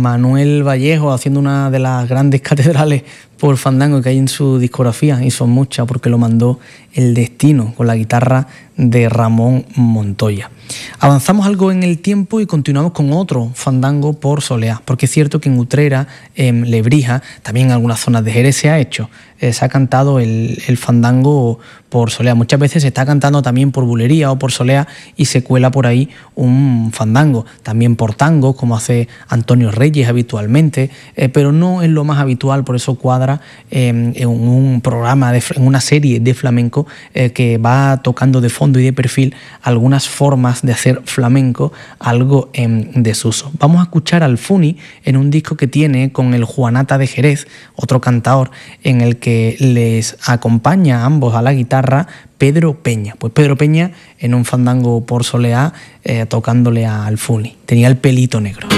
Manuel Vallejo haciendo una de las grandes catedrales por fandango que hay en su discografía, y son muchas porque lo mandó El Destino con la guitarra de Ramón Montoya. Avanzamos algo en el tiempo y continuamos con otro fandango por soleá, porque es cierto que en Utrera, en Lebrija, también en algunas zonas de Jerez se ha cantado el fandango por soleá. Muchas veces se está cantando también por bulería o por soleá y se cuela por ahí un fandango, también por tango, como hace Antonio Reyes habitualmente, pero no es lo más habitual, por eso cuadra en un programa, en una serie de flamenco que va tocando de fondo y de perfil algunas formas de hacer flamenco, algo en desuso. Vamos a escuchar al Funi en un disco que tiene con el Juanata de Jerez, otro cantador, en el que les acompaña a ambos a la guitarra Pedro Peña. Pues Pedro Peña en un fandango por soleá tocándole al Funi. Tenía el pelito negro.